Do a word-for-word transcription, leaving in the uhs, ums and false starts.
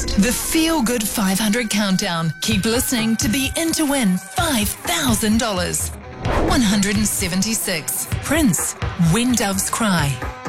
Next, the Feel Good five hundred Countdown. Keep listening to be in to win five thousand dollars. one hundred seventy-six. Prince, When Doves Cry.